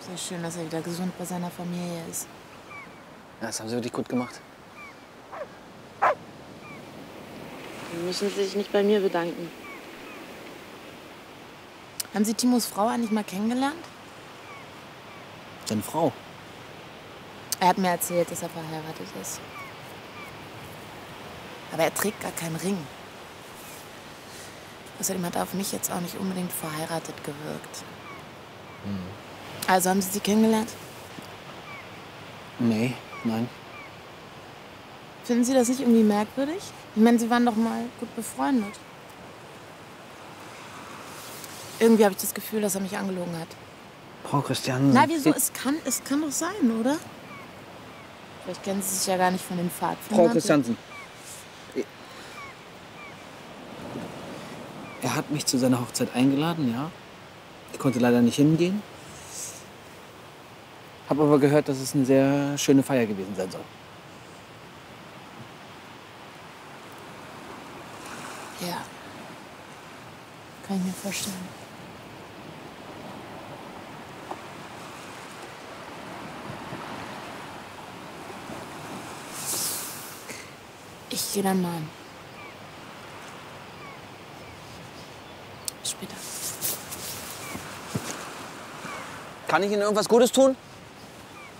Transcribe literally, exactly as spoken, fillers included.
Sehr schön, dass er wieder gesund bei seiner Familie ist. Ja, das haben Sie wirklich gut gemacht. Sie müssen sich nicht bei mir bedanken. Haben Sie Timos Frau eigentlich mal kennengelernt? Seine Frau? Er hat mir erzählt, dass er verheiratet ist. Aber er trägt gar keinen Ring. Außerdem hat er auf mich jetzt auch nicht unbedingt verheiratet gewirkt. Hm. Also haben Sie sie kennengelernt? Nee, nein. Finden Sie das nicht irgendwie merkwürdig? Ich meine, Sie waren doch mal gut befreundet. Irgendwie habe ich das Gefühl, dass er mich angelogen hat. Frau Christiansen. Na, wieso? Es kann, es kann doch sein, oder? Vielleicht kennen Sie sich ja gar nicht von den Pfadfindern. Frau Christiansen. Er hat mich zu seiner Hochzeit eingeladen, ja. Ich konnte leider nicht hingehen. Habe aber gehört, dass es eine sehr schöne Feier gewesen sein soll. Ja. Kann ich mir vorstellen. Ich gehe dann mal. Bis später. Kann ich Ihnen irgendwas Gutes tun?